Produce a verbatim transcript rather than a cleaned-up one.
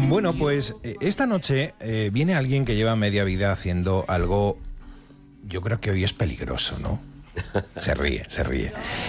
Bueno, pues eh, esta noche eh, viene alguien que lleva media vida haciendo algo, yo creo que hoy es peligroso, ¿no? Se ríe, se ríe.